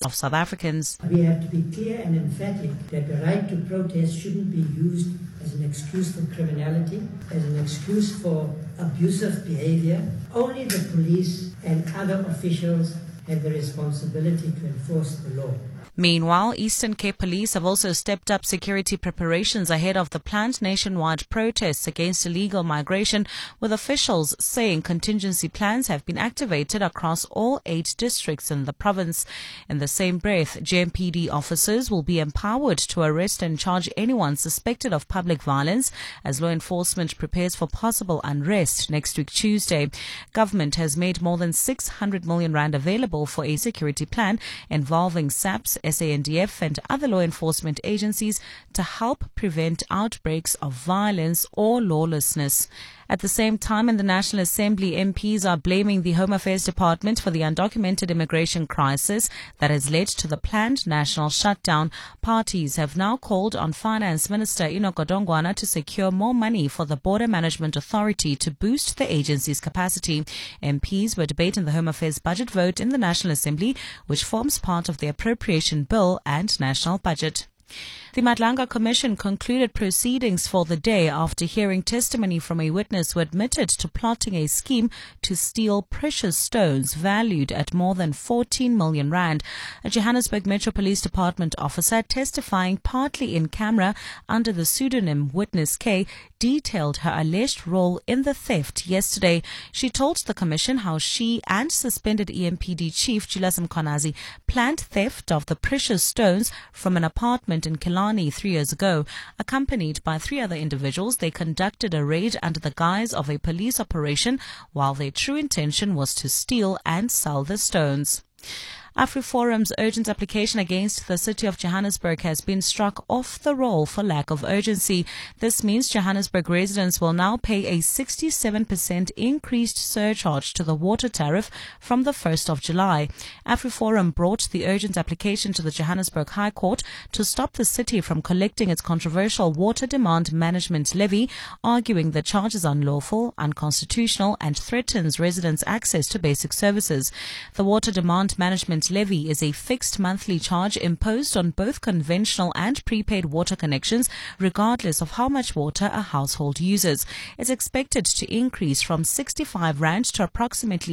of South Africans. We have to be clear and emphatic that the right to protest shouldn't be used as an excuse for criminality, as an excuse for abusive behavior. Only the police and other officials have the responsibility to enforce the law. Meanwhile, Eastern Cape Police have also stepped up security preparations ahead of the planned nationwide protests against illegal migration, with officials saying contingency plans have been activated across all 8 districts in the province. In the same breath, JMPD officers will be empowered to arrest and charge anyone suspected of public violence as law enforcement prepares for possible unrest next week Tuesday. Government has made more than 600 million rand available for a security plan involving SAPS, SANDF and other law enforcement agencies to help prevent outbreaks of violence or lawlessness. At the same time, in the National Assembly, MPs are blaming the Home Affairs Department for the undocumented immigration crisis that has led to the planned national shutdown. Parties have now called on Finance Minister Enoch Godongwana to secure more money for the Border Management Authority to boost the agency's capacity. MPs were debating the Home Affairs budget vote in the National Assembly, which forms part of the appropriation bill and national budget. The Madlanga Commission concluded proceedings for the day after hearing testimony from a witness who admitted to plotting a scheme to steal precious stones valued at more than 14 million rand. A Johannesburg Metro Police Department officer testifying partly in camera under the pseudonym Witness K detailed her alleged role in the theft yesterday. She told the Commission how she and suspended EMPD Chief Julius Mkhwanazi planned theft of the precious stones from an apartment in Killarney 3 years ago. Accompanied by 3 other individuals, they conducted a raid under the guise of a police operation while their true intention was to steal and sell the stones. AfriForum's urgent application against the city of Johannesburg has been struck off the roll for lack of urgency. This means Johannesburg residents will now pay a 67% increased surcharge to the water tariff from the 1st of July. AfriForum brought the urgent application to the Johannesburg High Court to stop the city from collecting its controversial water demand management levy, arguing the charge is unlawful, unconstitutional and threatens residents' access to basic services. The water demand management levy is a fixed monthly charge imposed on both conventional and prepaid water connections, regardless of how much water a household uses. It's expected to increase from 65 rand to approximately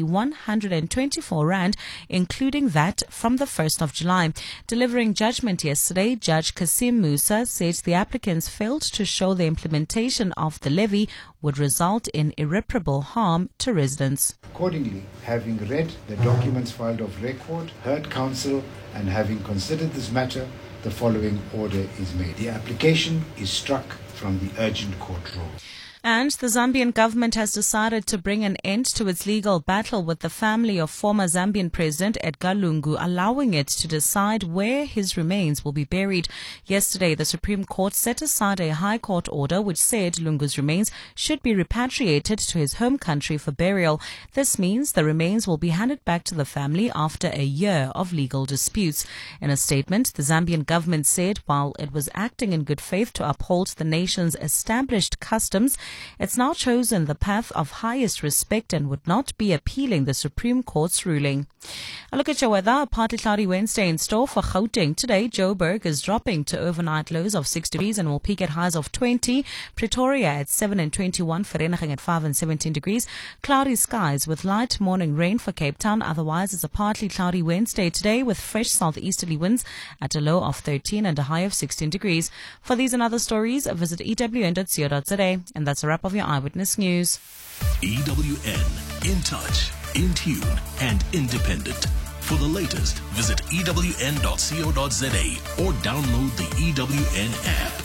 124 rand, including that from the 1st of July. Delivering judgment yesterday, Judge Kasim Musa said the applicants failed to show the implementation of the levy would result in irreparable harm to residents. Accordingly, having read the documents filed of record, heard counsel, and having considered this matter, the following order is made. The application is struck from the urgent court roll. And the Zambian government has decided to bring an end to its legal battle with the family of former Zambian President Edgar Lungu, allowing it to decide where his remains will be buried. Yesterday, the Supreme Court set aside a High Court order which said Lungu's remains should be repatriated to his home country for burial. This means the remains will be handed back to the family after a year of legal disputes. In a statement, the Zambian government said while it was acting in good faith to uphold the nation's established customs, it's now chosen the path of highest respect and would not be appealing the Supreme Court's ruling. A look at your weather. A partly cloudy Wednesday in store for Gauteng. Today, Joburg is dropping to overnight lows of 6 degrees and will peak at highs of 20. Pretoria at 7 and 21. Vereeniging at 5 and 17 degrees. Cloudy skies with light morning rain for Cape Town. Otherwise, it's a partly cloudy Wednesday today with fresh southeasterly winds at a low of 13 and a high of 16 degrees. For these and other stories, visit ewn.co.za. And that's a wrap of your Eyewitness News. EWN, in touch, in tune, and independent. For the latest, visit ewn.co.za or download the EWN app.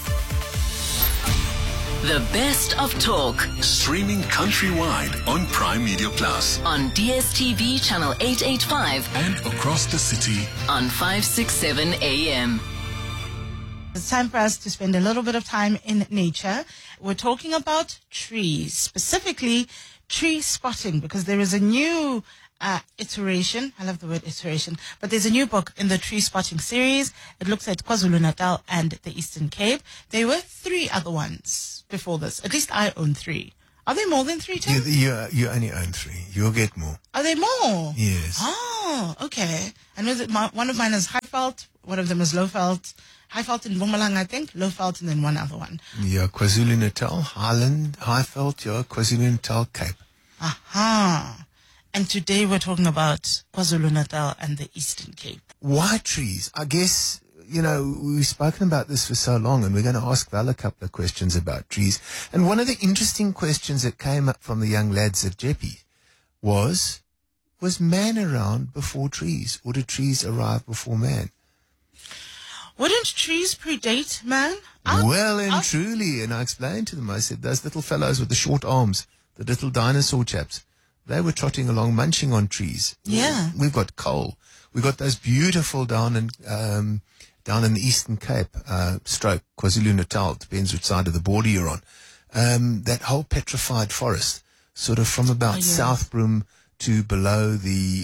The best of talk. Streaming countrywide on Prime Media Plus. On DSTV channel 885. And across the city. On 567 AM. It's time for us to spend a little bit of time in nature. We're talking about trees, specifically tree spotting, because there is a new iteration. I love the word iteration, but there's a new book in the tree spotting series. It looks at KwaZulu-Natal and the Eastern Cape. There were 3 other ones before this. At least I own 3. Are there more than 3, Tim? You only own 3. You'll get more. Are there more? Yes. Oh, okay. And was it one of mine is Highveld, one of them is Lowveld. Highveld in Mpumalanga, I think, Lowveld, and then one other one. Yeah, KwaZulu-Natal, Highland, Highveld, yeah, KwaZulu-Natal, Cape. Aha. And today we're talking about KwaZulu-Natal and the Eastern Cape. Why trees? I guess, we've spoken about this for so long, and we're going to ask Val a couple of questions about trees. And one of the interesting questions that came up from the young lads at Jeppe was man around before trees, or did trees arrive before man? Wouldn't trees predate man? Truly. And I explained to them, I said, those little fellows with the short arms, the little dinosaur chaps, they were trotting along, munching on trees. Yeah. We've got coal. We've got those beautiful down in the Eastern Cape, stroke KwaZulu-Natal, depends which side of the border you're on. That whole petrified forest, sort of from about South Broom to below the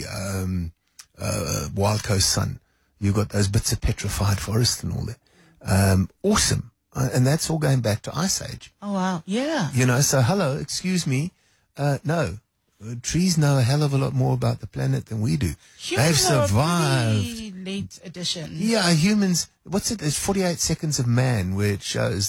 Wild Coast Sun. You've got those bits of petrified forest and all that. Awesome. And that's all going back to Ice Age. Oh, wow. Yeah. So hello, excuse me. No. Trees know a hell of a lot more about the planet than we do. Humans They've survived. Are a pretty late addition. Yeah, humans. What's it? There's 48 seconds of man where it shows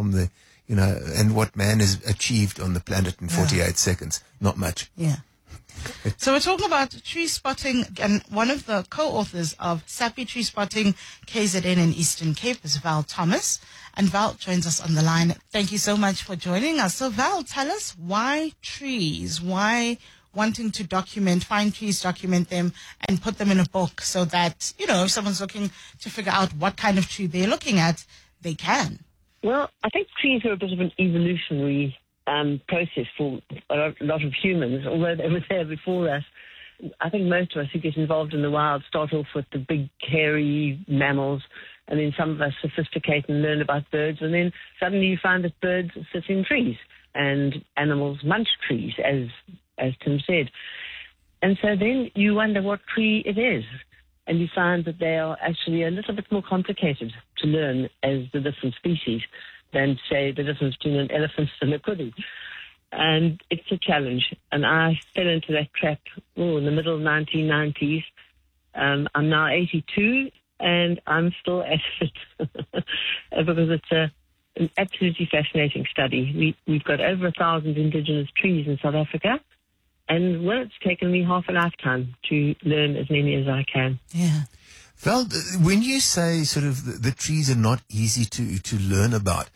and what man has achieved on the planet in 48 seconds. Not much. Yeah. So we're talking about tree spotting, and one of the co-authors of SAPI Tree Spotting KZN in Eastern Cape is Val Thomas. And Val joins us on the line. Thank you so much for joining us. So Val, tell us why trees? Why wanting to find trees, document them, and put them in a book so that, if someone's looking to figure out what kind of tree they're looking at, they can? Well, I think trees are a bit of an evolutionary process for a lot of humans, although they were there before us. I think most of us who get involved in the wild start off with the big, hairy mammals, and then some of us sophisticate and learn about birds, and then suddenly you find that birds sit in trees and animals munch trees, as Tim said. And so then you wonder what tree it is, and you find that they are actually a little bit more complicated to learn as the different species than, say, the difference between an elephant and a kudu. And it's a challenge. And I fell into that trap in the middle of 1990s. I'm now 82, and I'm still at it because it's an absolutely fascinating study. We've got over 1,000 indigenous trees in South Africa, and it's taken me half a lifetime to learn as many as I can. Yeah. Val, when you say sort of the trees are not easy to learn about,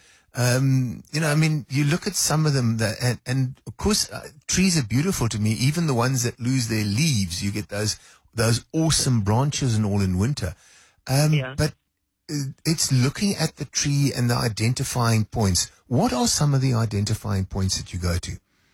you look at some of them and of course, trees are beautiful to me, even the ones that lose their leaves. You get those awesome branches and all in winter. But it's looking at the tree and the identifying points. What are some of the identifying points that you go to?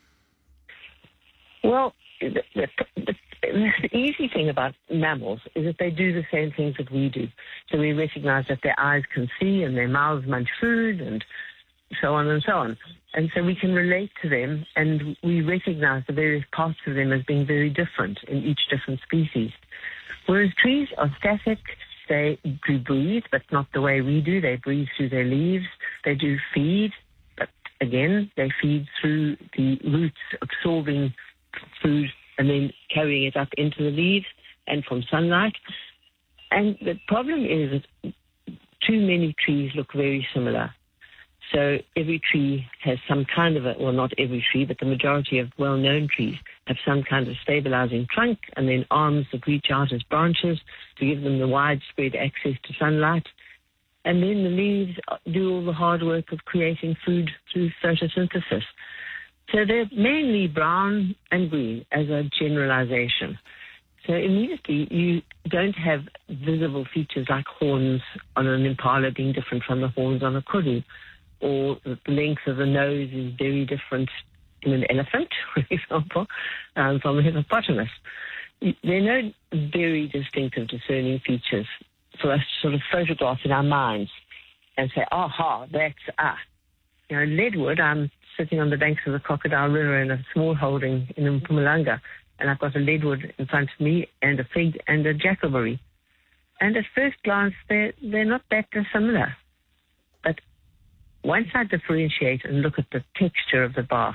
Well, the easy thing about mammals is that they do the same things that we do. So we recognize that their eyes can see and their mouths munch food and so on and so on. And so we can relate to them, and we recognize the various parts of them as being very different in each different species. Whereas trees are static, they do breathe, but not the way we do. They breathe through their leaves. They do feed, but again, they feed through the roots, absorbing food and then carrying it up into the leaves and from sunlight. And the problem is that too many trees look very similar. So every tree has some kind of not every tree, but the majority of well-known trees have some kind of stabilizing trunk and then arms that reach out as branches to give them the widespread access to sunlight. And then the leaves do all the hard work of creating food through photosynthesis. So they're mainly brown and green as a generalization. So immediately you don't have visible features like horns on an impala being different from the horns on a kudu, or the length of the nose is very different in an elephant, for example, from a hippopotamus. There are no very distinctive discerning features for us to sort of photograph in our minds and say, aha, that's us. Leadwood, I'm sitting on the banks of the Crocodile River in a small holding in Mpumalanga, and I've got a leadwood in front of me and a fig and a jackalberry. And at first glance, they're not that dissimilar. But once I differentiate and look at the texture of the bark,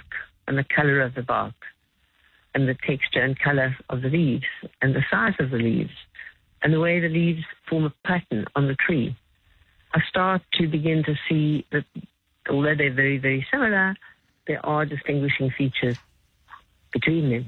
on the color of the bark and the texture and color of the leaves and the size of the leaves and the way the leaves form a pattern on the tree, I start to begin to see that although they're very, very similar, there are distinguishing features between them.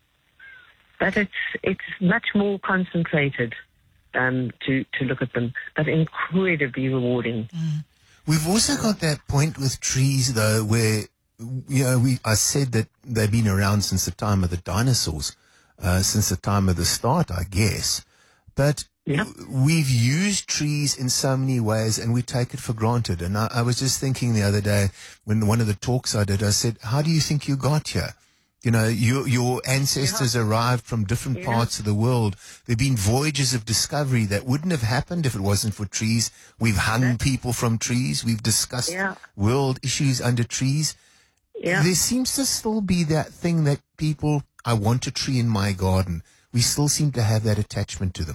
But it's much more concentrated to look at them, but incredibly rewarding. We've also got that point with trees, though, where, I said that they've been around since the time of the dinosaurs, since the time of the start, I guess. But we've used trees in so many ways and we take it for granted. And I was just thinking the other day, when one of the talks I did, I said, how do you think you got here? Your ancestors arrived from different parts of the world. There have been voyages of discovery that wouldn't have happened if it wasn't for trees. We've hung people from trees. We've discussed world issues under trees. There seems to still be that thing that people, I want a tree in my garden. We still seem to have that attachment to them.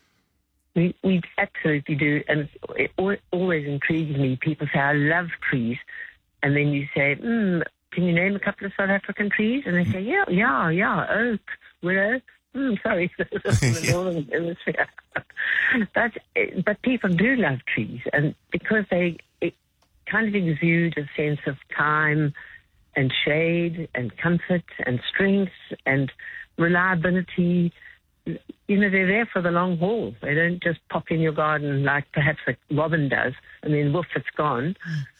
We absolutely do. And it always intrigues me. People say, I love trees. And then you say, can you name a couple of South African trees? And they say, yeah, oak, willow. Sorry, the northern hemisphere. But people do love trees, and because it kind of exude a sense of time and shade and comfort and strength and reliability. They're there for the long haul. They don't just pop in your garden like perhaps a robin does, and then woof, it's gone.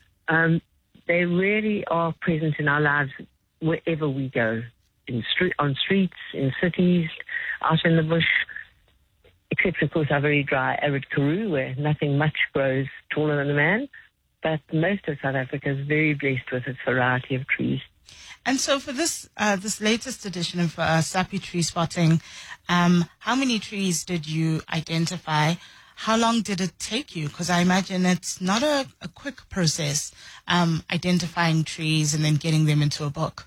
They really are present in our lives wherever we go, on streets, in cities, out in the bush, except, of course, our very dry, arid Karoo, where nothing much grows taller than a man. But most of South Africa is very blessed with its variety of trees. And so for this latest edition of SAPI Tree Spotting, how many trees did you identify? How long did it take you? Because I imagine it's not a quick process, identifying trees and then getting them into a book.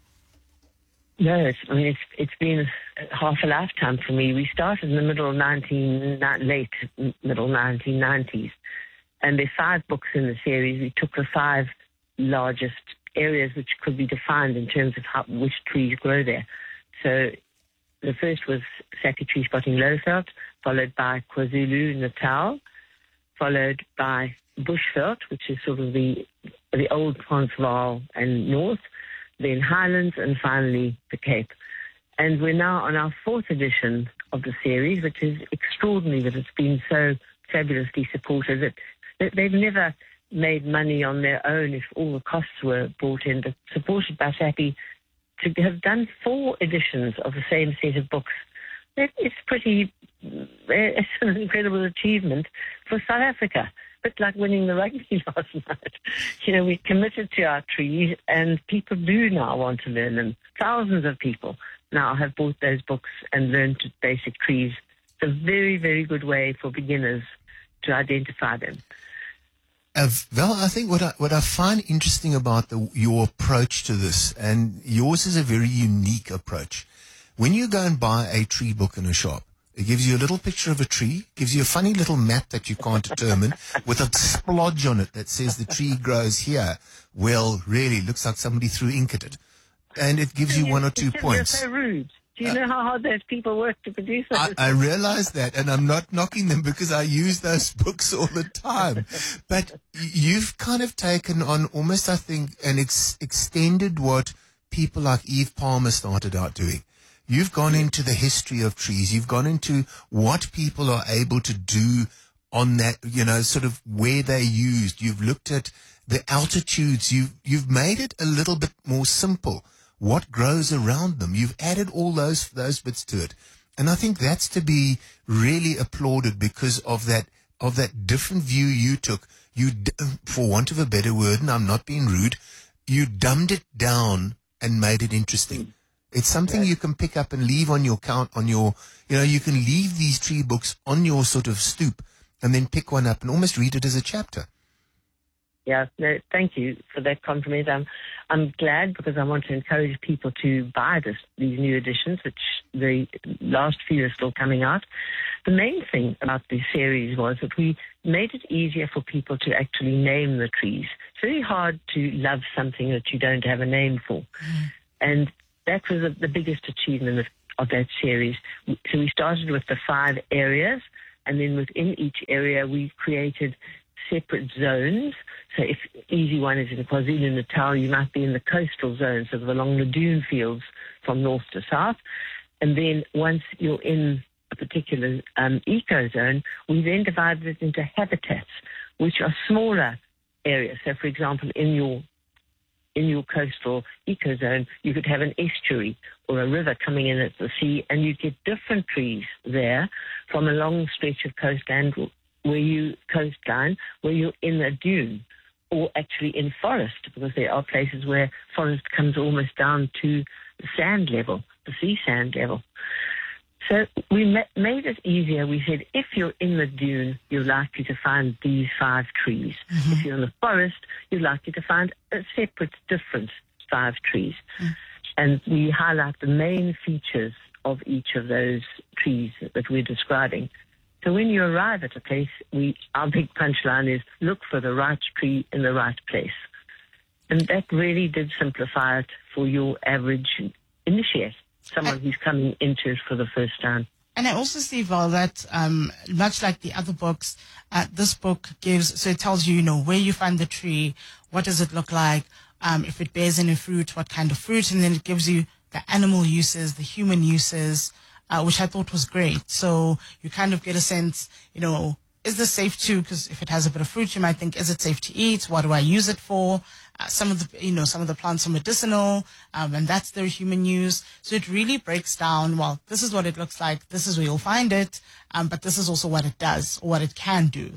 No, it's been half a lifetime for me. We started in the late middle 1990s, and there's 5 books in the series. We took the 5 largest areas which could be defined in terms of which trees grow there. So the first was SAPI Tree Spotting Lowveld, followed by KwaZulu-Natal, followed by Bushveld, which is sort of the old Transvaal and North, then Highlands, and finally the Cape. And we're now on our 4th edition of the series, which is extraordinary that it's been so fabulously supported. That they've never made money on their own if all the costs were brought in, but supported by SAPI to have done 4 editions of the same set of books. It's an incredible achievement for South Africa. A bit like winning the rugby last night. We're committed to our trees, and people do now want to learn them. Thousands of people now have bought those books and learned basic trees. It's a very, very good way for beginners to identify them. Val, I think what I find interesting about your approach to this, and yours is a very unique approach. When you go and buy a tree book in a shop, it gives you a little picture of a tree, gives you a funny little map that you can't determine with a splodge on it that says the tree grows here. Well, really, looks like somebody threw ink at it. And it gives you 1 or 2 points. You're so rude. Do you know how hard those people work to produce those? I realize that, and I'm not knocking them because I use those books all the time. But you've kind of taken on almost, I think, and extended what people like Eve Palmer started out doing. You've gone into the history of trees. You've gone into what people are able to do on that, sort of where they're used. You've looked at the altitudes. You've made it a little bit more simple. What grows around them. You've added all those bits to it. And I think that's to be really applauded because of that different view you took. You, for want of a better word, and I'm not being rude, you dumbed it down and made it interesting. It's something you can pick up and leave on your you can leave these tree books on your sort of stoop and then pick one up and almost read it as a chapter. Yeah, no, thank you for that compliment. I'm glad because I want to encourage people to buy these new editions, which the last few are still coming out. The main thing about this series was that we made it easier for people to actually name the trees. It's very hard to love something that you don't have a name for. And that was the biggest achievement of that series. So we started with the 5 areas, and then within each area we created separate zones. So if easy one is in KwaZulu-Natal, you might be in the coastal zone, sort of along the dune fields from north to south. And then once you're in a particular eco-zone, we then divided it into habitats, which are smaller areas. So, for example, in your coastal ecozone, you could have an estuary or a river coming in at the sea, and you get different trees there from a long stretch of coastline where you're in a dune, or actually in forest, because there are places where forest comes almost down to the sand level, the sea sand level. So we made it easier. We said, if you're in the dune, you're likely to find these 5 trees. If you're in the forest, you're likely to find a separate, different 5 trees. And we highlight the main features of each of those trees that we're describing. So when you arrive at a place, our big punchline is, look for the right tree in the right place. And that really did simplify it for your average initiate, someone who's coming into it for the first time. And I also see, Val, that much like the other books, this book it tells you, where you find the tree, what does it look like, if it bears any fruit, what kind of fruit, and then it gives you the animal uses, the human uses, which I thought was great. So you kind of get a sense, is this safe to, because if it has a bit of fruit, you might think, is it safe to eat? What do I use it for? Some of the plants are medicinal, and that's their human use. So it really breaks down, well, this is what it looks like, this is where you'll find it, but this is also what it does, or what it can do.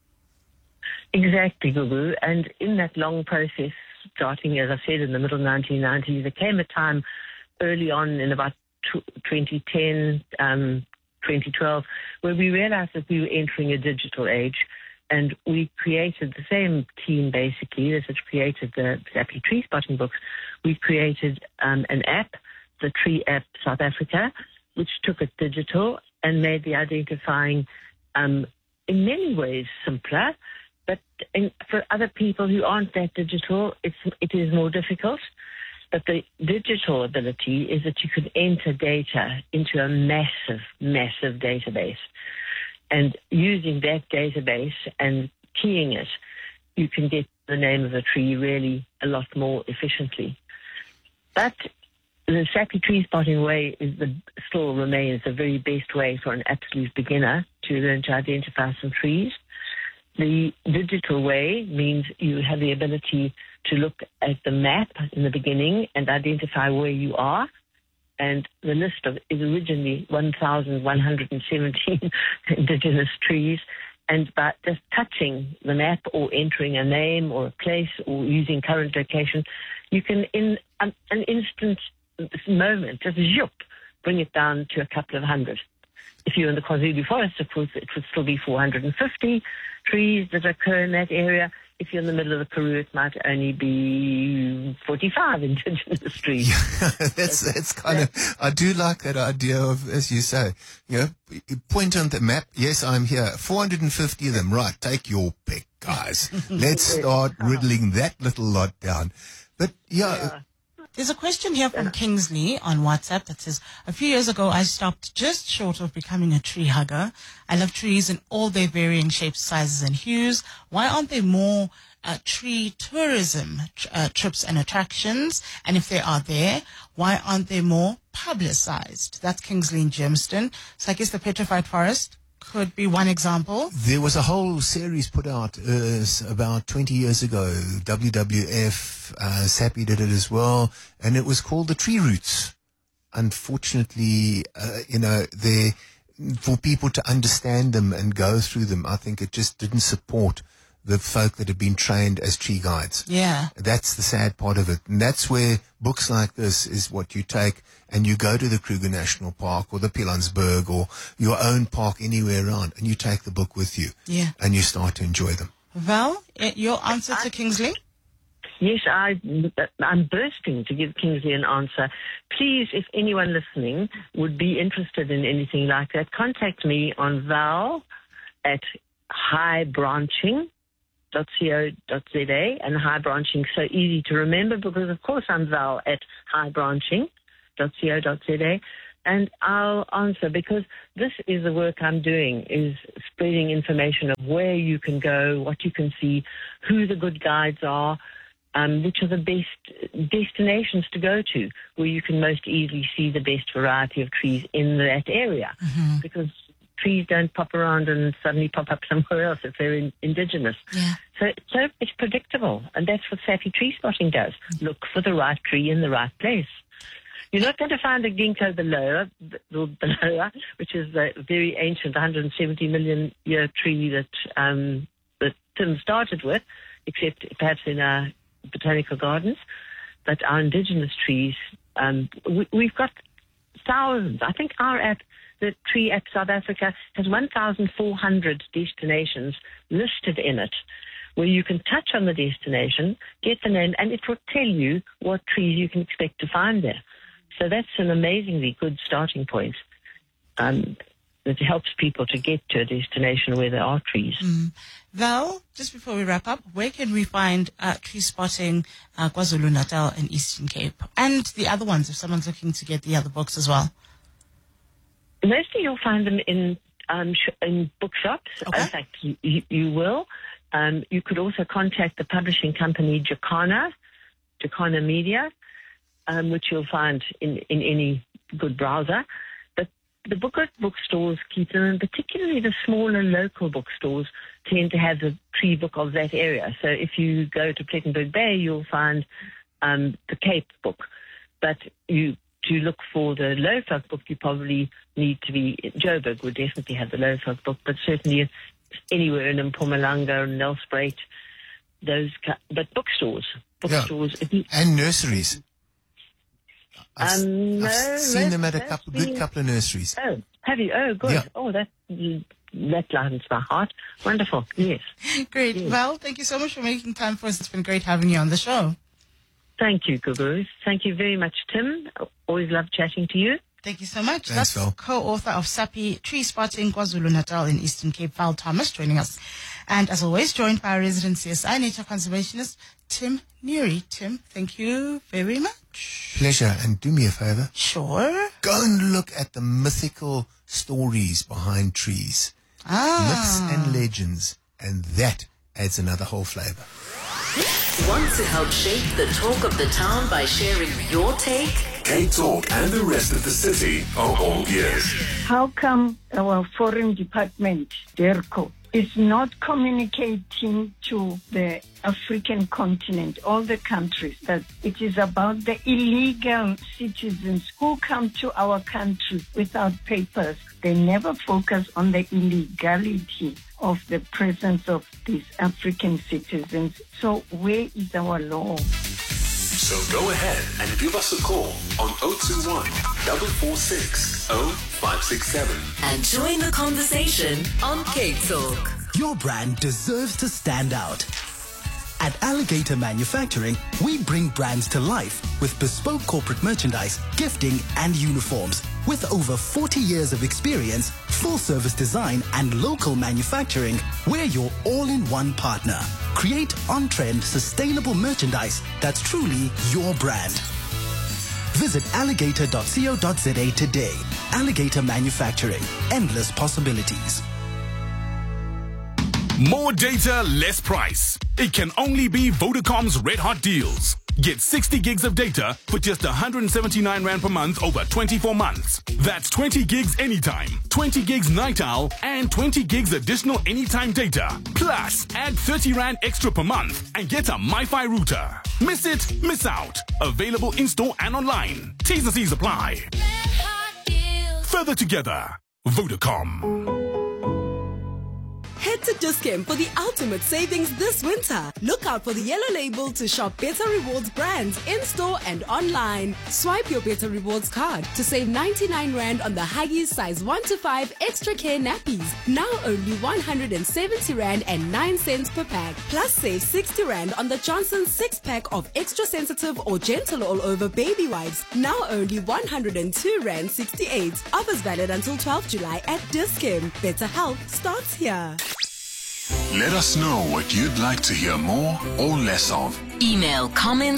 Exactly, Gugu. And in that long process, starting, as I said, in the middle 1990s, there came a time early on in about 2010, 2012, where we realized that we were entering a digital age, and we created the same team basically that had created the Sappi Tree Spotting books. We created an app, the Tree App South Africa, which took it digital and made the identifying in many ways simpler. But for other people who aren't that digital, it is more difficult. But the digital ability is that you can enter data into a massive, massive database. And using that database and keying it, you can get the name of a tree really a lot more efficiently. But the Sappi Tree Spotting way still remains the very best way for an absolute beginner to learn to identify some trees. The digital way means you have the ability to look at the map in the beginning and identify where you are. And the list is originally 1,117 indigenous trees. And by just touching the map or entering a name or a place or using current location, you can, in an instant moment, just bring it down to a couple of hundred. If you're in the KwaZulu forest, of course, it would still be 450 trees that occur in that area. If you're in the middle of the Karoo, it might only be 45 indigenous trees. Yeah, that's kind of, I do like that idea of, as you say, you point on the map. Yes, I'm here. 450 of them. Right. Take your pick, guys. Let's start riddling that little lot down. But yeah. There's a question here from Kingsley on WhatsApp that says, a few years ago, I stopped just short of becoming a tree hugger. I love trees in all their varying shapes, sizes, and hues. Why aren't there more tree tourism trips and attractions? And if they are there, why aren't they more publicized? That's Kingsley in Germiston. So I guess the Petrified Forest could be one example. There was a whole series put out about 20 years ago. WWF, Sappi did it as well, and it was called The Tree Roots. Unfortunately, for people to understand them and go through them, I think it just didn't support the folk that have been trained as tree guides. Yeah. That's the sad part of it. And that's where books like this is what you take and you go to the Kruger National Park or the Pilanesberg or your own park anywhere around and you take the book with you. Yeah. And you start to enjoy them. Val, your answer to Kingsley? Yes, I'm bursting to give Kingsley an answer. Please, if anyone listening would be interested in anything like that, contact me on val@highbranching.co.za, and high branching so easy to remember because, of course, I'm Val at highbranching.co.za, and I'll answer because this is the work I'm doing, is spreading information of where you can go, what you can see, who the good guides are, which are the best destinations to go to, where you can most easily see the best variety of trees in that area. Mm-hmm. Because trees don't pop around and suddenly pop up somewhere else if they're indigenous. Yeah. So it's predictable, and that's what Safi tree spotting does. Look for the right tree in the right place. You're not going to find a ginkgo biloba, which is a very ancient 170 million year tree that Tim started with, except perhaps in our botanical gardens. But our indigenous trees, we've got thousands. I think the tree at South Africa has 1,400 destinations listed in it, where you can touch on the destination, get the name, and it will tell you what trees you can expect to find there. So that's an amazingly good starting point. That helps people to get to a destination where there are trees. Val, just before we wrap up, where can we find tree spotting KwaZulu-Natal and Eastern Cape? And the other ones, if someone's looking to get the other books as well. Mostly you'll find them in bookshops. Okay. In fact, you will. You could also contact the publishing company Jacana Media, which you'll find in any good browser. But the bookstores keep them, and particularly the smaller local bookstores tend to have the tree book of that area. So if you go to Plettenberg Bay, you'll find the Cape book. But to look for the Lowveld book, you probably need to be, Joburg would definitely have the Lowveld book, but certainly anywhere in Mpumalanga and Nelspruit, but bookstores. Yeah. And nurseries. I've seen them at a good couple of nurseries. Oh, have you? Oh, good. Yeah. Oh, that lightens my heart. Wonderful. Yes. Great. Yes. Well, thank you so much for making time for us. It's been great having you on the show. Thank you, Gugu. Thank you very much, Tim. Always love chatting to you. Thank you so much. Thanks, That's co-author of Sapi Tree Spotting KwaZulu-Natal in Eastern Cape, Val Thomas, joining us. And as always, joined by our resident CSI nature conservationist, Tim Neary. Tim, thank you very much. Pleasure. And do me a favor. Sure. Go and look at the mythical stories behind trees. Myths and legends. And that adds another whole flavor. Want to help shape the talk of the town by sharing your take? K-Talk and the rest of the city are all ears. How come our foreign department, DERCO, is not communicating to the African continent, all the countries, that it is about the illegal citizens who come to our country without papers? They never focus on the illegality of the presence of these African citizens. So where is our law? So go ahead and give us a call on 021 446 0567 and join the conversation on K-Talk. Your brand deserves to stand out. At Alligator Manufacturing, we bring brands to life with bespoke corporate merchandise, gifting, and uniforms. With over 40 years of experience, full-service design, and local manufacturing, we're your all-in-one partner. Create on-trend, sustainable merchandise that's truly your brand. Visit alligator.co.za today. Alligator Manufacturing. Endless possibilities. More data, less price. It can only be Vodacom's Red Hot Deals. Get 60 gigs of data for just 179 Rand per month over 24 months. That's 20 gigs anytime, 20 gigs night owl, and 20 gigs additional anytime data. Plus, add 30 Rand extra per month and get a MiFi router. Miss it, miss out. Available in-store and online. T's and C's apply. Further together, Vodacom. Hey Head to Dis-Chem for the ultimate savings this winter. Look out for the yellow label to shop Better Rewards brands in-store and online. Swipe your Better Rewards card to save 99 Rand on the Huggies size 1 to 5 extra care nappies. Now only 170 Rand and 9 cents per pack. Plus save 60 Rand on the Johnson 6-pack of extra sensitive or gentle all-over baby wipes. Now only 102 Rand 68. Offers valid until 12 July at Dis-Chem. Better health starts here. Let us know what you'd like to hear more or less of. Email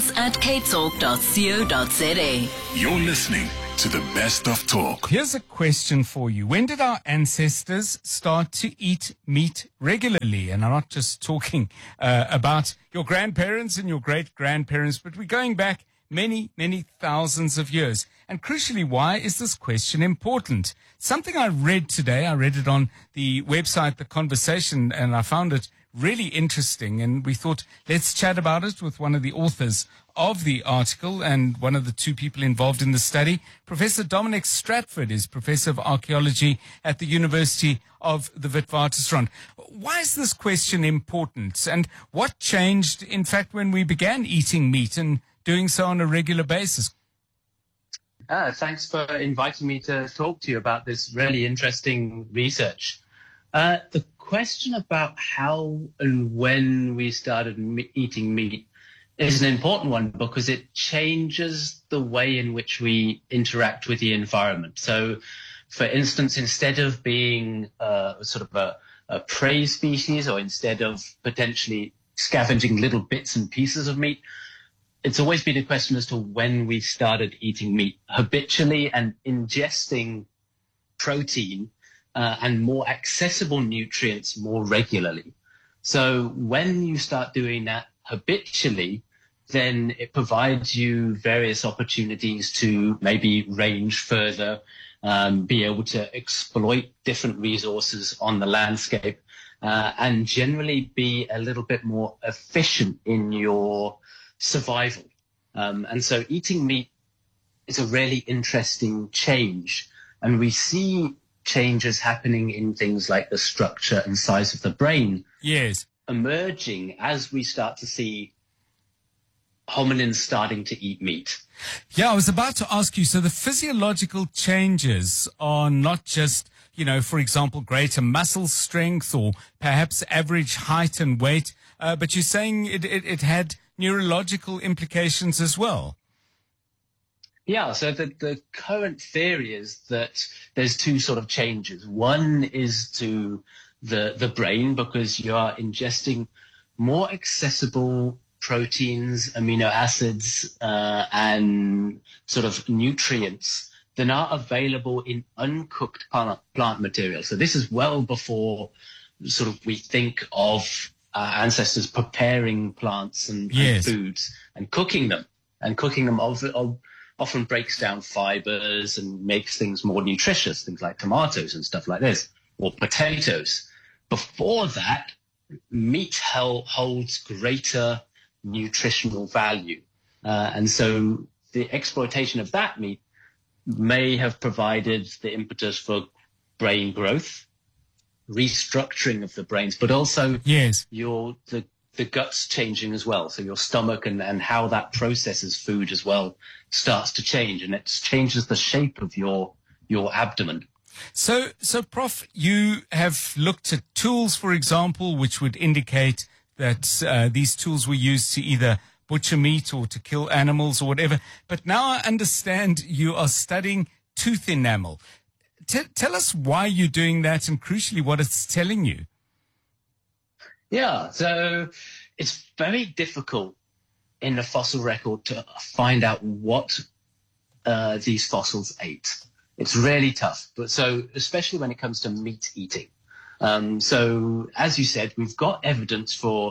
comments@capetalk.co.za. You're listening to the best of talk. Here's a question for you. When did our ancestors start to eat meat regularly? And I'm not just talking about your grandparents and your great-grandparents, but we're going back many, many thousands of years. And crucially, why is this question important? Something I read today, I read it on the website, The Conversation, and I found it really interesting. And we thought, let's chat about it with one of the authors of the article and one of the two people involved in the study. Professor Dominic Stratford is Professor of Archaeology at the University of the Witwatersrand. Why is this question important? And what changed, in fact, when we began eating meat and doing so on a regular basis? Thanks for inviting me to talk to you about this really interesting research. The question about how and when we started eating meat is an important one because it changes the way in which we interact with the environment. So, for instance, instead of being sort of a prey species, or instead of potentially scavenging little bits and pieces of meat, it's always been a question as to when we started eating meat habitually and ingesting protein and more accessible nutrients more regularly. So when you start doing that habitually, then it provides you various opportunities to maybe range further, be able to exploit different resources on the landscape, and generally be a little bit more efficient in your survival. And so eating meat is a really interesting change. And we see changes happening in things like the structure and size of the brain. Yes. Emerging as we start to see hominins starting to eat meat. Yeah, I was about to ask you, so the physiological changes are not just, for example, greater muscle strength or perhaps average height and weight, but you're saying it had neurological implications as well. Yeah, so the current theory is that there's two sort of changes. One is to the brain, because you are ingesting more accessible proteins, amino acids, and sort of nutrients than are available in uncooked plant material. So this is well before sort of we think of ancestors preparing plants and foods and cooking them. And cooking them often breaks down fibers and makes things more nutritious, things like tomatoes and stuff like this, or potatoes. Before that, meat holds greater nutritional value. And so the exploitation of that meat may have provided the impetus for brain growth, restructuring of the brains, but also the guts changing as well. So your stomach and how that processes food as well starts to change, and it changes the shape of your abdomen. So Prof, you have looked at tools, for example, which would indicate that these tools were used to either butcher meat or to kill animals or whatever. But now I understand you are studying tooth enamel. Tell us why you're doing that and, crucially, what it's telling you. Yeah, so it's very difficult in the fossil record to find out what these fossils ate. It's really tough, but so especially when it comes to meat eating. So as you said, we've got evidence for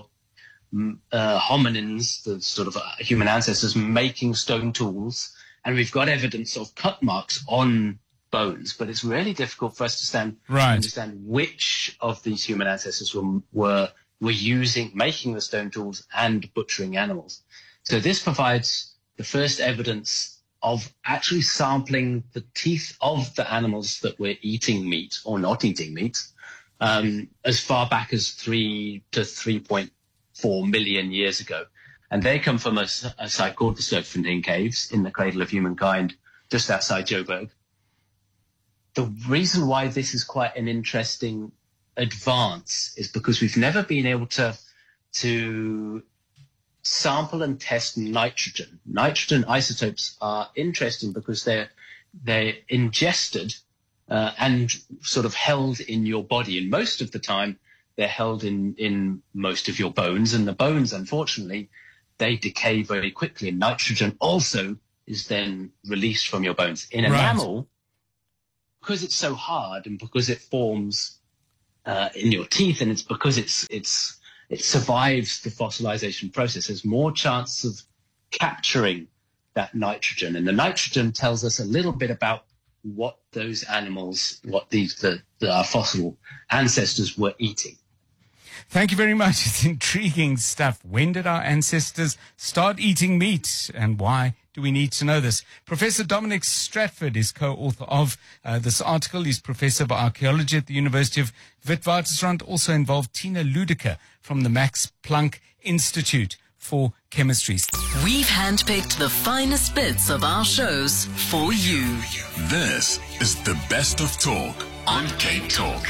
hominins, the sort of human ancestors, making stone tools, and we've got evidence of cut marks on bones, but it's really difficult for us to understand which of these human ancestors were making the stone tools and butchering animals. So this provides the first evidence of actually sampling the teeth of the animals that were eating meat or not eating meat, as far back as 3 to 3.4 million years ago. And they come from a site called the Stokefontein Caves in the cradle of humankind, just outside Joburg. The reason why this is quite an interesting advance is because we've never been able to sample and test nitrogen. Nitrogen isotopes are interesting because they're ingested and sort of held in your body. And most of the time, they're held in most of your bones. And the bones, unfortunately, they decay very quickly. And nitrogen also is then released from your bones. In a mammal, because it's so hard and because it forms in your teeth, and it's because it survives the fossilization process, there's more chance of capturing that nitrogen. And the nitrogen tells us a little bit about what those animals, what our fossil ancestors were eating. Thank you very much. It's intriguing stuff. When did our ancestors start eating meat, and why do we need to know this? Professor Dominic Stratford is co-author of this article. He's professor of archaeology at the University of Witwatersrand. Also involved Tina Ludeker from the Max Planck Institute for Chemistry. We've handpicked the finest bits of our shows for you. This is the best of talk on Cape Talk.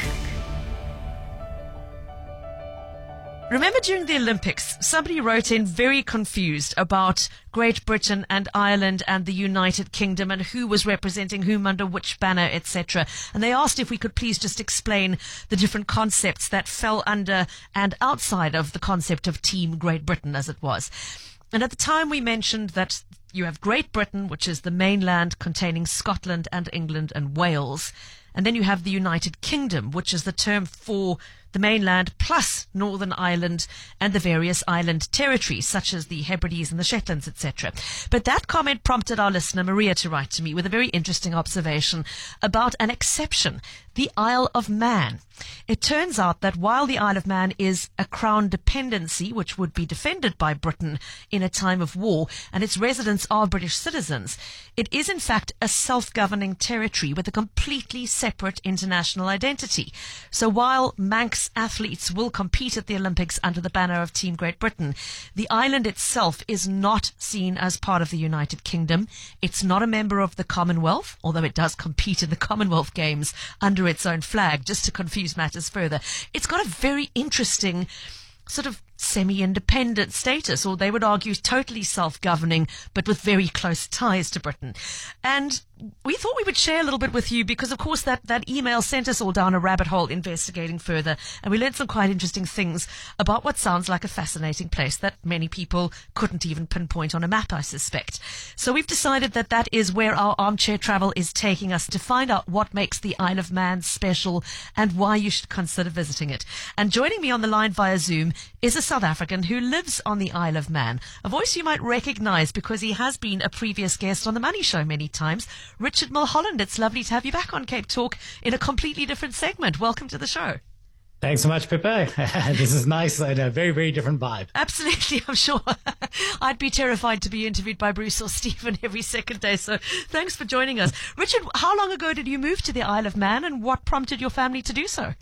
Remember during the Olympics, somebody wrote in very confused about Great Britain and Ireland and the United Kingdom and who was representing whom under which banner, etc. And they asked if we could please just explain the different concepts that fell under and outside of the concept of Team Great Britain, as it was. And at the time we mentioned that you have Great Britain, which is the mainland containing Scotland and England and Wales. And then you have the United Kingdom, which is the term for the mainland plus Northern Ireland and the various island territories, such as the Hebrides and the Shetlands, etc. But that comment prompted our listener, Maria, to write to me with a very interesting observation about an exception, the Isle of Man. It turns out that while the Isle of Man is a crown dependency, which would be defended by Britain in a time of war, and its residents are British citizens, it is in fact a self-governing territory with a completely separate international identity. So while Manx athletes will compete at the Olympics under the banner of Team Great Britain, the island itself is not seen as part of the United Kingdom. It's not a member of the Commonwealth, although it does compete in the Commonwealth Games under its own flag, just to confuse matters further. It's got a very interesting sort of semi-independent status, or they would argue totally self-governing, but with very close ties to Britain. And we thought we would share a little bit with you because, of course, that email sent us all down a rabbit hole investigating further, and we learned some quite interesting things about what sounds like a fascinating place that many people couldn't even pinpoint on a map, I suspect. So we've decided that that is where our armchair travel is taking us, to find out what makes the Isle of Man special and why you should consider visiting it. And joining me on the line via Zoom is a South African who lives on the Isle of Man, a voice you might recognize because he has been a previous guest on The Money Show many times. Richard Mulholland, it's lovely to have you back on Cape Talk in a completely different segment. Welcome to the show. Thanks so much, Pippa. This is nice and a very, very different vibe. Absolutely, I'm sure. I'd be terrified to be interviewed by Bruce or Stephen every second day, so thanks for joining us. Richard, how long ago did you move to the Isle of Man, and what prompted your family to do so?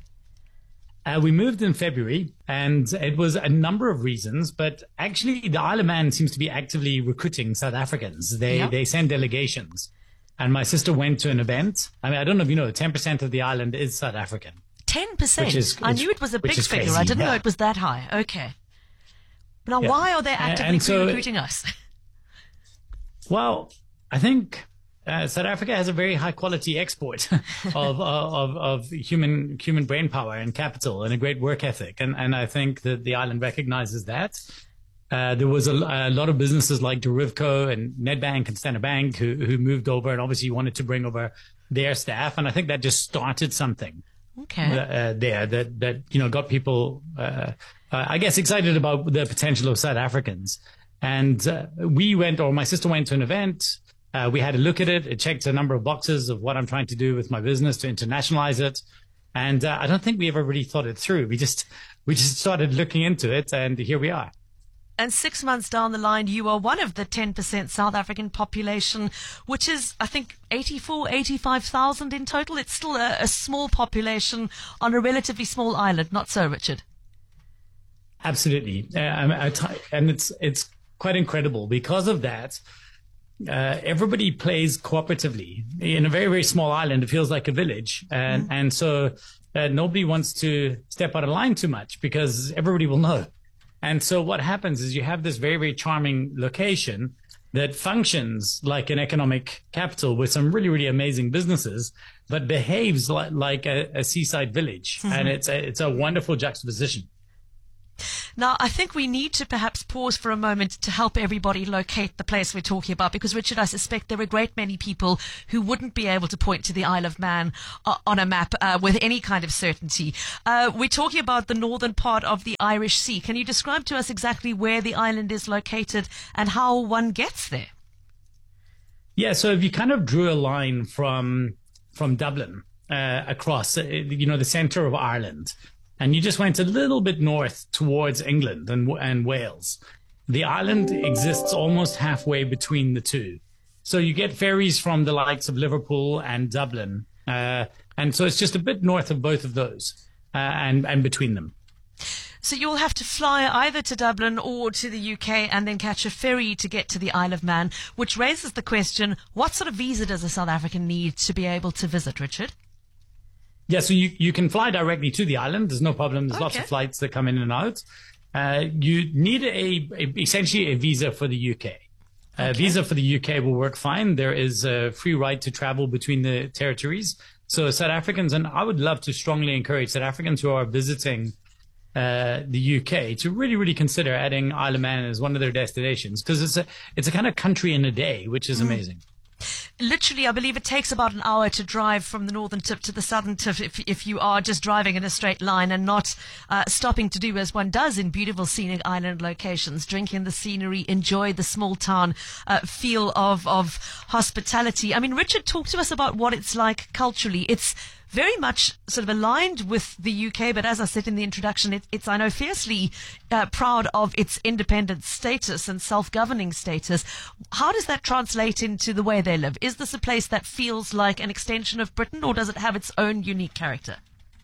We moved in February, and it was a number of reasons, but actually the Isle of Man seems to be actively recruiting South Africans. They send delegations. And my sister went to an event. I mean, I don't know if you know, 10% of the island is South African. 10%? I knew it was a big figure. I didn't know it was that high. Okay. Now, why are they actively recruiting us? Well, I think South Africa has a very high quality export of human brain power and capital and a great work ethic. And I think that the island recognizes that. There was a lot of businesses like Derivco and Nedbank and Standard Bank who moved over and obviously wanted to bring over their staff. And I think that just started something there that, you know, got people, I guess, excited about the potential of South Africans. And my sister went to an event. We had a look at it. It checked a number of boxes of what I'm trying to do with my business to internationalize it. And I don't think we ever really thought it through. We just started looking into it, and here we are. And 6 months down the line, you are one of the 10% South African population, which is, I think, 85,000 in total. It's still a small population on a relatively small island. Not so, Richard? Absolutely. And it's quite incredible. Because of that, everybody plays cooperatively. In a very, very small island, it feels like a village. And so nobody wants to step out of line too much because everybody will know. And so what happens is you have this very, very charming location that functions like an economic capital with some really, really amazing businesses, but behaves like a seaside village. Mm-hmm. And it's a wonderful juxtaposition. Now, I think we need to perhaps pause for a moment to help everybody locate the place we're talking about, because, Richard, I suspect there are a great many people who wouldn't be able to point to the Isle of Man on a map with any kind of certainty. We're talking about the northern part of the Irish Sea. Can you describe to us exactly where the island is located and how one gets there? Yeah, so if you kind of drew a line from Dublin across, the center of Ireland, and you just went a little bit north towards England and Wales, the island exists almost halfway between the two. So you get ferries from the likes of Liverpool and Dublin. And so it's just a bit north of both of those and between them. So you'll have to fly either to Dublin or to the UK and then catch a ferry to get to the Isle of Man, which raises the question, what sort of visa does a South African need to be able to visit, Richard? Yeah, so you can fly directly to the island. There's no problem. There's lots of flights that come in and out. You need essentially a visa for the UK. A visa for the UK will work fine. There is a free right to travel between the territories. So South Africans, and I would love to strongly encourage South Africans who are visiting the UK to really, really consider adding Isle of Man as one of their destinations, because it's a kind of country in a day, which is amazing. Literally, I believe it takes about an hour to drive from the northern tip to the southern tip if you are just driving in a straight line and not stopping to do as one does in beautiful scenic island locations, drink in the scenery, enjoy the small town feel of hospitality. I mean, Richard, talk to us about what it's like culturally. It's very much sort of aligned with the UK, but as I said in the introduction, it's I know, fiercely proud of its independent status and self-governing status. How does that translate into the way they live? Is this a place that feels like an extension of Britain, or does it have its own unique character?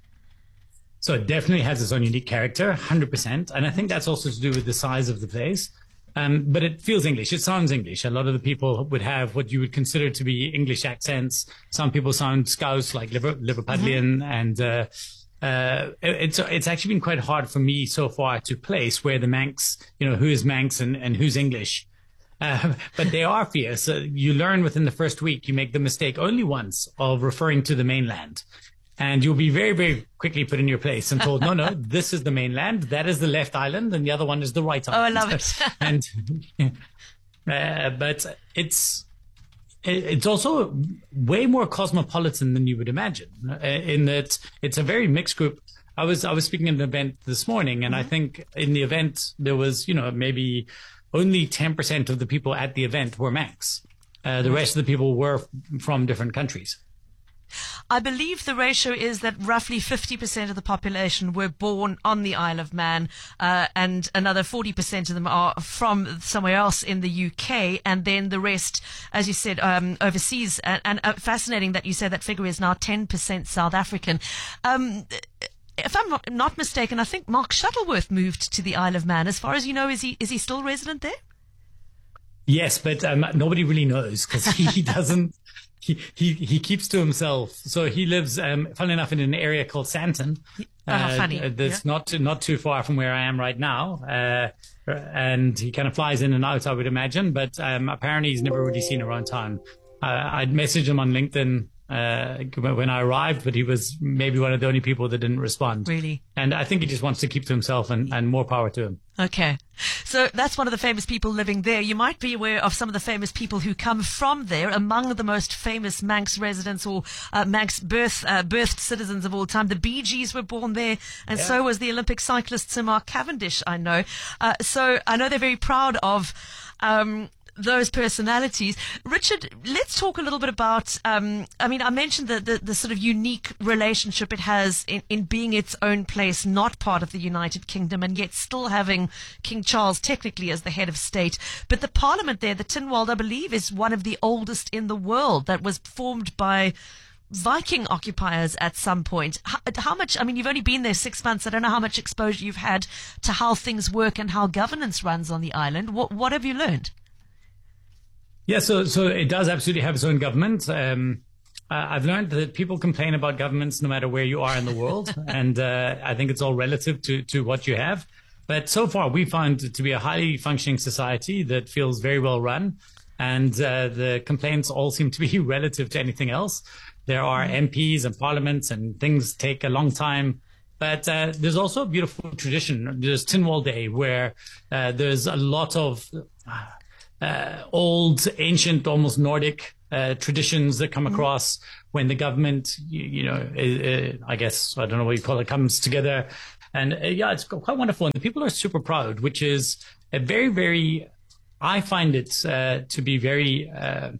So it definitely has its own unique character, 100%. And I think that's also to do with the size of the place. But it feels English. It sounds English. A lot of the people would have what you would consider to be English accents. Some people sound Scouse, like Liverpudlian. And it's actually been quite hard for me so far to place where the Manx, who is Manx and who's English. But they are fierce. You learn within the first week. You make the mistake only once of referring to the mainland. And you'll be very, very quickly put in your place and told, no, this is the mainland. That is the left island, and the other one is the right island. Oh, I love it. But it's also way more cosmopolitan than you would imagine. In that it's a very mixed group. I was speaking at an event this morning, and I think in the event there was maybe only 10% of the people at the event were Manx. The rest of the people were from different countries. I believe the ratio is that roughly 50% of the population were born on the Isle of Man, and another 40% of them are from somewhere else in the UK, and then the rest, as you said, overseas. And fascinating that you say that figure is now 10% South African. If I'm not mistaken, I think Mark Shuttleworth moved to the Isle of Man. As far as you know, is he still resident there? Yes, but nobody really knows because he doesn't. He keeps to himself. So he lives, funnily enough, in an area called Sandton. That's not too far from where I am right now. And he kind of flies in and out, I would imagine. But apparently he's never really seen around town. I'd messaged him on LinkedIn when I arrived, but he was maybe one of the only people that didn't respond. Really? And I think he just wants to keep to himself, and more power to him. Okay. So that's one of the famous people living there. You might be aware of some of the famous people who come from there. Among the most famous Manx residents or Manx birthed citizens of all time, the Bee Gees were born there, and so was the Olympic cyclist Sir Mark Cavendish, I know. So I know they're very proud of those personalities. Richard, let's talk a little bit about, I mentioned the sort of unique relationship it has in being its own place, not part of the United Kingdom, and yet still having King Charles technically as the head of state. But the parliament there, the Tynwald, I believe, is one of the oldest in the world, that was formed by Viking occupiers at some point. How much, you've only been there 6 months. I don't know how much exposure you've had to how things work and how governance runs on the island. What have you learned? Yeah, so it does absolutely have its own government. I've learned that people complain about governments no matter where you are in the world. And I think it's all relative to what you have. But so far, we found it to be a highly functioning society that feels very well run. And the complaints all seem to be relative to anything else. There are MPs and parliaments, and things take a long time. But there's also a beautiful tradition. There's Tynwald Day, where there's a lot of old, ancient, almost Nordic traditions that come across when the government, I guess, I don't know what you call it, comes together. And it's quite wonderful. And the people are super proud, which is a very, very, I find it to be very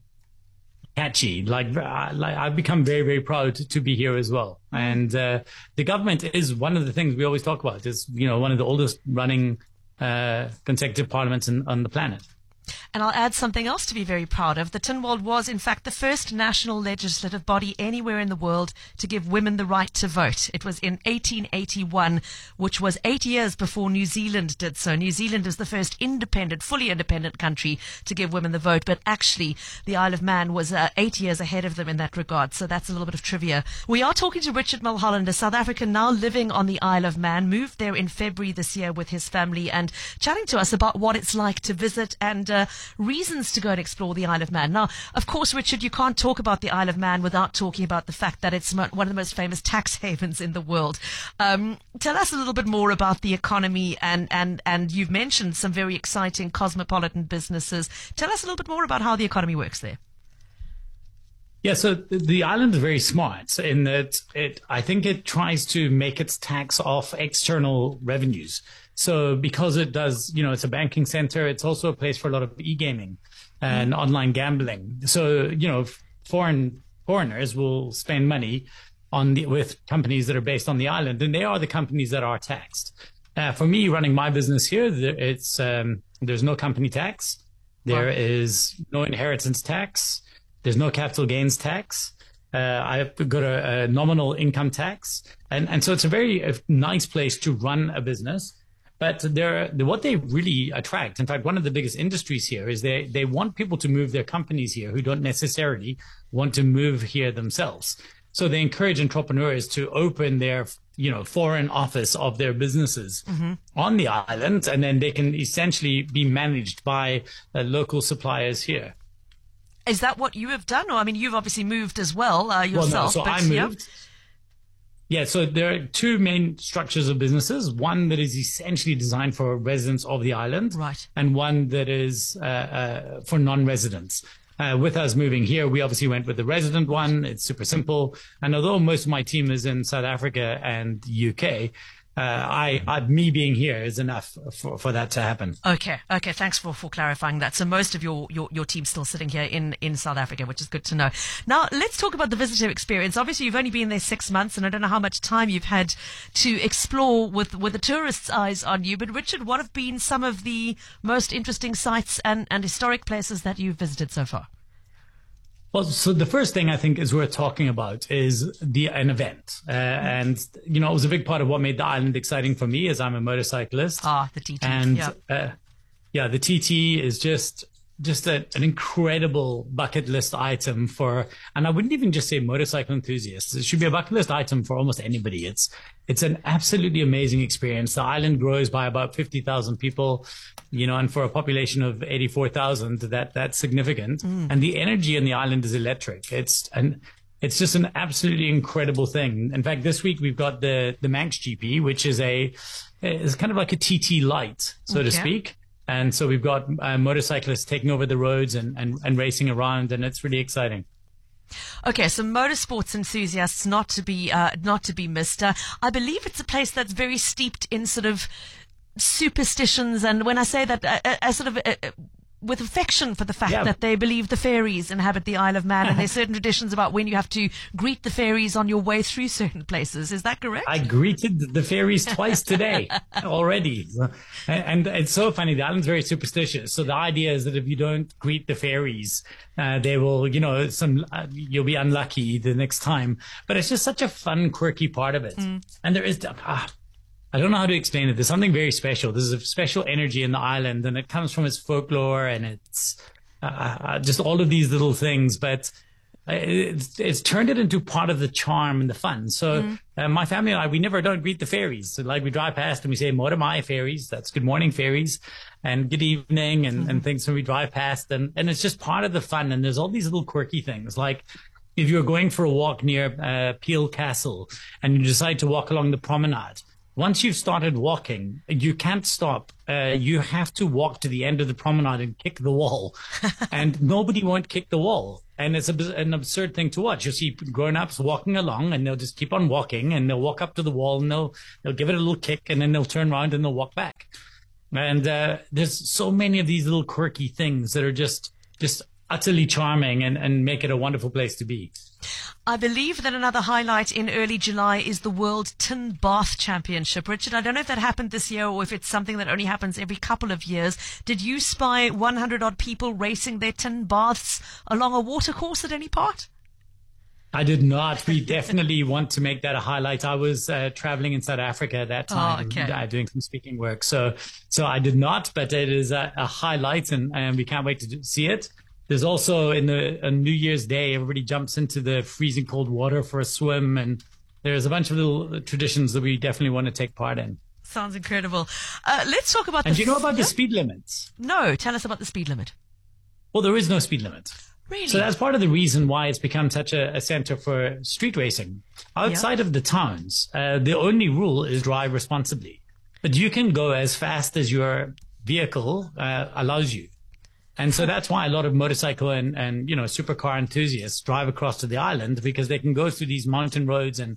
catchy. Like I've become very, very proud to be here as well. And the government is one of the things we always talk about. It's, one of the oldest running consecutive parliaments on the planet. And I'll add something else to be very proud of. The Tynwald was, in fact, the first national legislative body anywhere in the world to give women the right to vote. It was in 1881, which was 8 years before New Zealand did so. New Zealand is the first fully independent country to give women the vote, but actually the Isle of Man was 8 years ahead of them in that regard. So that's a little bit of trivia. We are talking to Richard Mulholland, a South African now living on the Isle of Man, moved there in February this year with his family, and chatting to us about what it's like to visit and reasons to go and explore the Isle of Man. Now, of course, Richard, you can't talk about the Isle of Man without talking about the fact that it's one of the most famous tax havens in the world. Tell us a little bit more about the economy, and you've mentioned some very exciting cosmopolitan businesses. Tell us a little bit more about how the economy works there. Yeah, so the island is very smart in that I think it tries to make its tax off external revenues. So because it does, it's a banking center, it's also a place for a lot of e-gaming and online gambling. So, foreigners will spend money with companies that are based on the island, and they are the companies that are taxed. For me, running my business here, there's no company tax. There is no inheritance tax. There's no capital gains tax. I've got a nominal income tax. And so it's a very nice place to run a business. But what they really attract, in fact, one of the biggest industries here is they want people to move their companies here who don't necessarily want to move here themselves. So they encourage entrepreneurs to open their, foreign office of their businesses on the island, and then they can essentially be managed by local suppliers here. Is that what you have done? Or, you've obviously moved as well yourself. Well, no, so I moved. Yeah, so there are two main structures of businesses. One that is essentially designed for residents of the island. Right. And one that is for non-residents. With us moving here, we obviously went with the resident one. It's super simple. And although most of my team is in South Africa and the UK, me being here is enough for that to happen. Okay. Thanks for clarifying that. So most of your team's still sitting here in South Africa, which is good to know. Now, let's talk about the visitor experience. Obviously, you've only been there 6 months, and I don't know how much time you've had to explore with the tourists' eyes on you. But Richard, what have been some of the most interesting sites and historic places that you've visited so far? Well, so the first thing I think is worth talking about is an event. And, it was a big part of what made the island exciting for me, as I'm a motorcyclist. The TT. And, the TT is just an incredible bucket list item and I wouldn't even just say motorcycle enthusiasts. It should be a bucket list item for almost anybody. It's an absolutely amazing experience. The island grows by about 50,000 people, and for a population of 84,000, that's significant. And the energy on the island is electric. It's just an absolutely incredible thing. In fact, this week we've got the Manx GP, which is kind of like a TT light, so to speak. And so we've got motorcyclists taking over the roads and racing around, and it's really exciting. Okay, so motorsports enthusiasts not to be missed. I believe it's a place that's very steeped in sort of superstitions, and when I say that, with affection for the fact that they believe the fairies inhabit the Isle of Man, and there's certain traditions about when you have to greet the fairies on your way through certain places. Is that correct? I greeted the fairies twice today already. And it's so funny. The island's very superstitious. So the idea is that if you don't greet the fairies, they will, you'll be unlucky the next time. But it's just such a fun, quirky part of it. And there is, I don't know how to explain it. There's something very special. There's a special energy in the island, and it comes from its folklore, and it's just all of these little things. But it's turned it into part of the charm and the fun. So my family and I, we never don't greet the fairies. So like we drive past and we say, "Mora mai fairies." That's good morning, fairies, and good evening, and things when we drive past. And it's just part of the fun. And there's all these little quirky things. Like if you're going for a walk near Peel Castle and you decide to walk along the promenade, once you've started walking, you can't stop. You have to walk to the end of the promenade and kick the wall. And nobody won't kick the wall. And it's an absurd thing to watch. You see grown-ups walking along, and they'll just keep on walking, and they'll walk up to the wall, and they'll give it a little kick, and then they'll turn around and they'll walk back. And there's so many of these little quirky things that are just utterly charming and make it a wonderful place to be. I believe that another highlight in early July is the World Tin Bath Championship. Richard, I don't know if that happened this year or if it's something that only happens every couple of years. Did you spy 100-odd people racing their tin baths along a watercourse at any part? I did not. We definitely want to make that a highlight. I was traveling in South Africa at that time, doing some speaking work. So I did not, but it is a highlight, and we can't wait to see it. There's also on New Year's Day, everybody jumps into the freezing cold water for a swim, and there's a bunch of little traditions that we definitely want to take part in. Sounds incredible. Let's talk about And do you know about the speed limits? No, tell us about the speed limit. Well, there is no speed limit. Really? So that's part of the reason why it's become such a center for street racing. Outside of the towns, the only rule is drive responsibly. But you can go as fast as your vehicle allows you. And so that's why a lot of motorcycle and supercar enthusiasts drive across to the island, because they can go through these mountain roads. And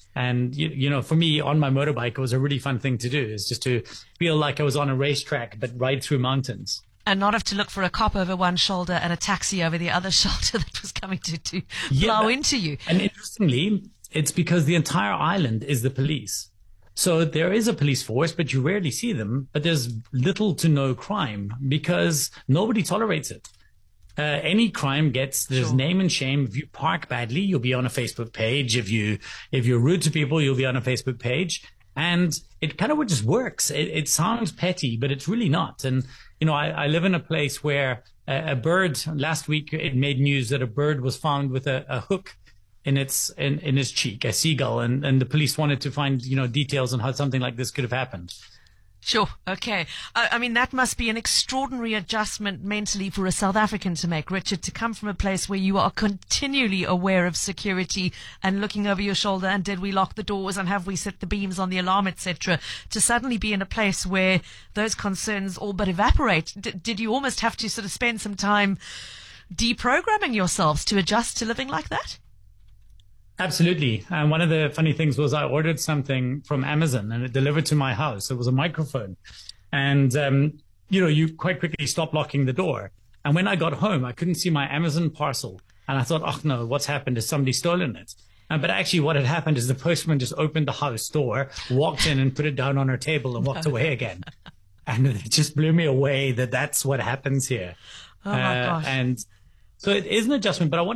for me, on my motorbike, it was a really fun thing to do, is just to feel like I was on a racetrack, but ride through mountains. And not have to look for a cop over one shoulder and a taxi over the other shoulder that was coming to plow into you. And interestingly, it's because the entire island is the police. So there is a police force, but you rarely see them. But there's little to no crime because nobody tolerates it. Any crime there's name and shame. If you park badly, you'll be on a Facebook page. If you're rude to people, you'll be on a Facebook page. And it kind of just works. It sounds petty, but it's really not. And, I live in a place where a bird, last week it made news that a bird was found with a hook in his cheek, a seagull, and the police wanted to find, details on how something like this could have happened. Sure. Okay. I mean, that must be an extraordinary adjustment mentally for a South African to make, Richard, to come from a place where you are continually aware of security and looking over your shoulder and did we lock the doors and have we set the beams on the alarm, etc., to suddenly be in a place where those concerns all but evaporate. Did you almost have to sort of spend some time deprogramming yourselves to adjust to living like that? Absolutely. And one of the funny things was I ordered something from Amazon and it delivered to my house. It was a microphone. And, you quite quickly stop locking the door. And when I got home, I couldn't see my Amazon parcel. And I thought, oh, no, what's happened? Has somebody stolen it? But actually what had happened is the postman just opened the house door, walked in and put it down on her table and walked away again. And it just blew me away that that's what happens here. Oh, my gosh. And so it is an adjustment, but I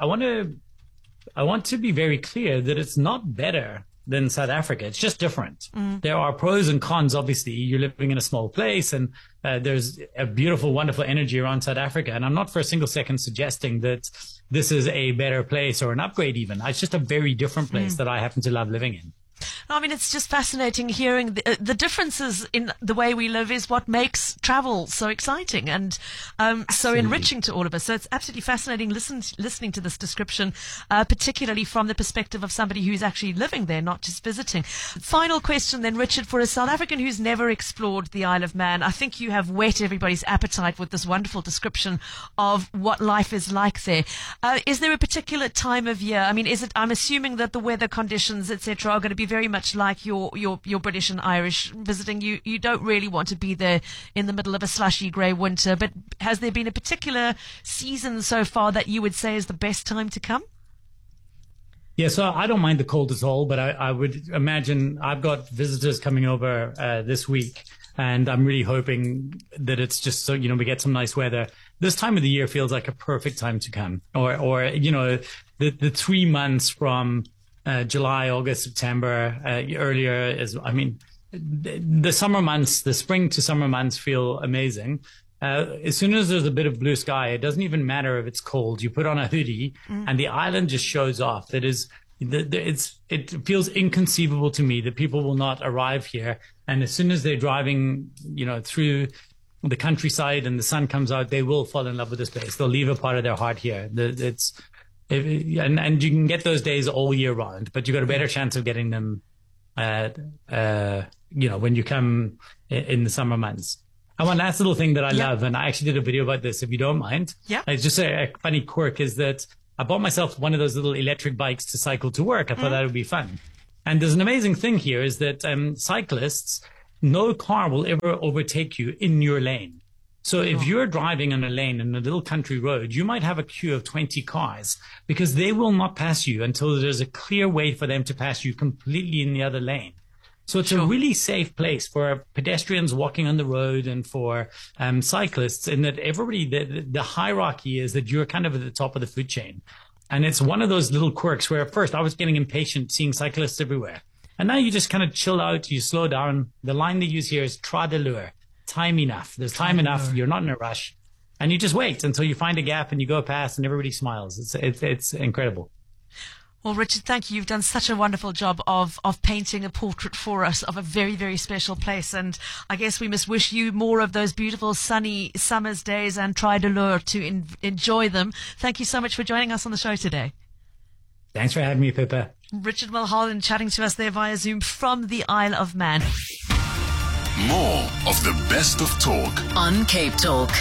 want to be very clear that it's not better than South Africa. It's just different. There are pros and cons, obviously. You're living in a small place and there's a beautiful, wonderful energy around South Africa. And I'm not for a single second suggesting that this is a better place or an upgrade even. It's just a very different place that I happen to love living in. I mean, it's just fascinating hearing the differences in the way we live is what makes travel so exciting and so enriching to all of us. So it's absolutely fascinating listening to this description, particularly from the perspective of somebody who's actually living there, not just visiting. Final question then, Richard, for a South African who's never explored the Isle of Man, I think you have whet everybody's appetite with this wonderful description of what life is like there. Is there a particular time of year? I mean, I'm assuming that the weather conditions, etc., are going to be very much like your British and Irish visiting. You don't really want to be there in the middle of a slushy grey winter. But has there been a particular season so far that you would say is the best time to come? Yeah, so I don't mind the cold at all, but I would imagine I've got visitors coming over this week, and I'm really hoping that it's just so, we get some nice weather. This time of the year feels like a perfect time to come. Or the 3 months from July, August, September, earlier the summer months, the spring to summer months feel amazing. As soon as there's a bit of blue sky, it doesn't even matter if it's cold. You put on a hoodie and the island just shows off. It feels inconceivable to me that people will not arrive here. And as soon as they're driving, through the countryside and the sun comes out, they will fall in love with this place. They'll leave a part of their heart here. And you can get those days all year round, but you got a better chance of getting them, when you come in the summer months. And one last little thing that I love, and I actually did a video about this, if you don't mind. Yeah. It's just a funny quirk is that I bought myself one of those little electric bikes to cycle to work. I thought that would be fun. And there's an amazing thing here is that cyclists, no car will ever overtake you in your lane. So if you're driving on a lane in a little country road, you might have a queue of 20 cars because they will not pass you until there's a clear way for them to pass you completely in the other lane. So it's a really safe place for pedestrians walking on the road and for cyclists, in that the hierarchy is that you're kind of at the top of the food chain. And it's one of those little quirks where at first I was getting impatient seeing cyclists everywhere. And now you just kind of chill out, you slow down. The line they use here is "Tra de l'heure," time enough. There's time enough, you're not in a rush. And you just wait until you find a gap and you go past and everybody smiles. It's incredible. Well, Richard, thank you. You've done such a wonderful job of painting a portrait for us of a very, very special place. And I guess we must wish you more of those beautiful sunny summer's days and try de l'heure to enjoy them. Thank you so much for joining us on the show today. Thanks for having me, Pippa. Richard Mulholland chatting to us there via Zoom from the Isle of Man. More of the best of talk on Cape Talk.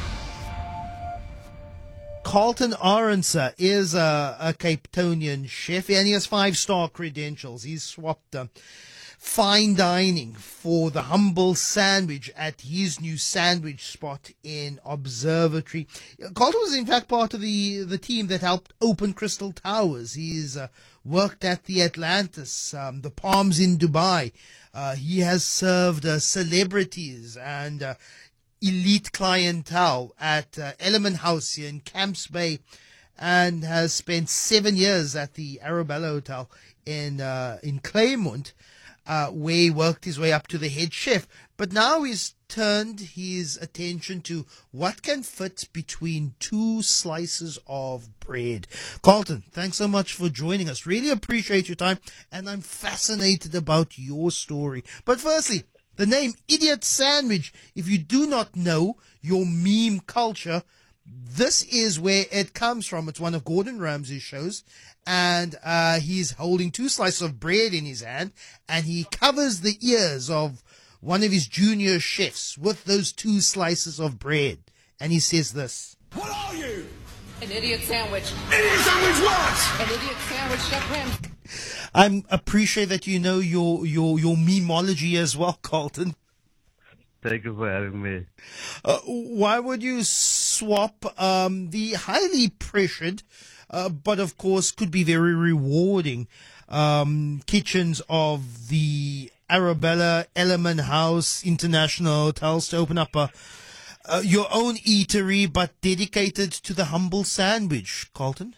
Carlton Arendse is a Cape Townian chef, and he has 5-star credentials. He's swapped fine dining for the humble sandwich at his new sandwich spot in Observatory. Carlton was in fact part of the team that helped open Crystal Towers. He's worked at the Atlantis, the Palms in Dubai. He has served celebrities and elite clientele at Element House here in Camps Bay, and has spent 7 years at the Arabella Hotel in Claremont, where he worked his way up to the head chef. But now he's turned his attention to what can fit between 2 slices of bread. Carlton, thanks so much for joining us. Really appreciate your time, and I'm fascinated about your story. But firstly, the name Idiot Sandwich, if you do not know your meme culture, this is where it comes from. It's one of Gordon Ramsay's shows, and he's holding 2 slices of bread in his hand, and he covers the ears of one of his junior chefs with those 2 slices of bread. And he says this. What are you? An idiot sandwich. Idiot sandwich what? An idiot sandwich, Chef Ramsay. I appreciate that you know your memeology as well, Carlton. Thank you for having me. Why would you swap the highly pressured, but of course could be very rewarding kitchens of the Arabella Element House International Hotels to open up your own eatery, but dedicated to the humble sandwich, Carlton?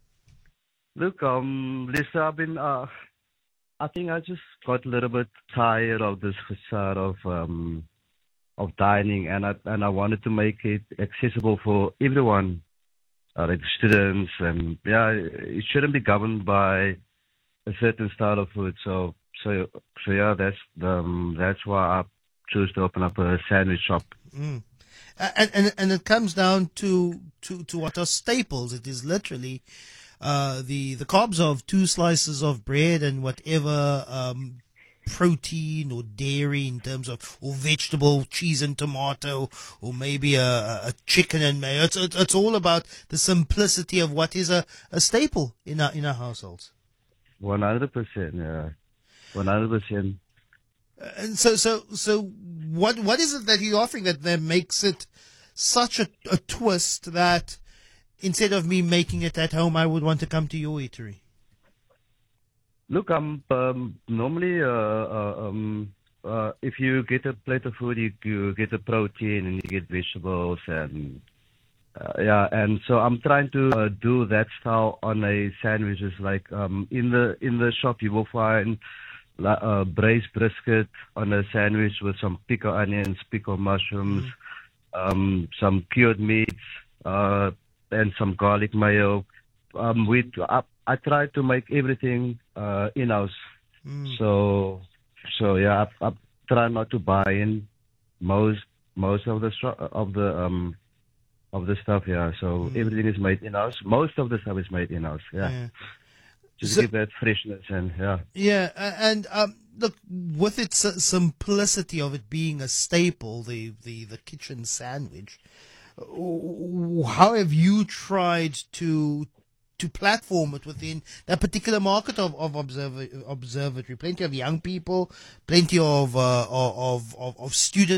Look, Lisa, I've been, I think I just got a little bit tired of this facade of dining, and I wanted to make it accessible for everyone, like students, and it shouldn't be governed by a certain style of food. So yeah, that's why I chose to open up a sandwich shop. Mm. And it comes down to what are staples. It is literally the carbs of 2 slices of bread and whatever protein or dairy in terms of, or vegetable, cheese and tomato, or maybe a chicken and mayo. It's all about the simplicity of what is a staple in our households. 100%, yeah. 100%. And so what is it that you're offering that makes it such a twist that instead of me making it at home, I would want to come to your eatery? Look, normally, if you get a plate of food, you get a protein and you get vegetables and and so I'm trying to do that style on a sandwiches. Like in the shop, you will find braised brisket on a sandwich with some pickled onions, pickled mushrooms, some cured meats, and some garlic mayo. I try to make everything in-house. So yeah, I try not to buy in most of the stuff. Yeah, so everything is made in-house. Most of the stuff is made in-house. Yeah. Just to give that freshness and and look, with its simplicity of it being a staple, the kitchen sandwich. How have you tried to platform it within that particular market of observatory? Plenty of young people, plenty of students.